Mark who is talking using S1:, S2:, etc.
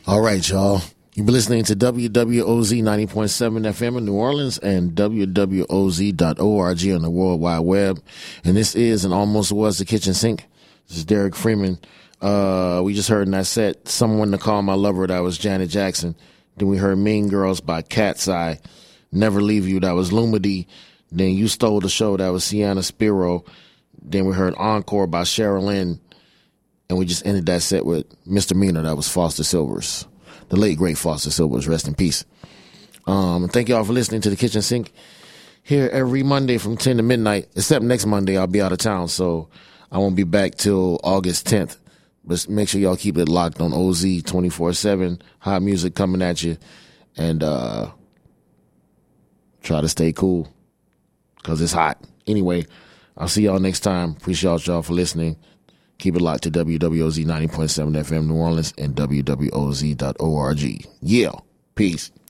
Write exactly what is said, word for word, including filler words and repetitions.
S1: All right, y'all. You've been listening to W W O Z ninety point seven F M in New Orleans and W W O Z dot org on the World Wide Web. And this is and almost was the Kitchen Sink. This is Derek Freeman. Uh, we just heard in that set, Someone to Call My Lover, that was Janet Jackson. Then we heard Mean Girls by Cat's Eye. Never Leave You, that was Lumidee. Then You Stole the Show, that was Sienna Spiro. Then we heard Encore by Cheryl Lynn. And we just ended that set with Misdemeanor, that was Foster Silvers. The late, great Foster Silvers, rest in peace. Um, thank y'all for listening to The Kitchen Sink here every Monday from ten to midnight, except next Monday I'll be out of town, so I won't be back till August tenth. But make sure y'all keep it locked on O Z twenty-four seven, hot music coming at you, and uh, try to stay cool because it's hot. Anyway, I'll see y'all next time. Appreciate y'all for listening. Keep it locked to W W O Z ninety point seven F M New Orleans and W W O Z dot org. Yeah. Peace.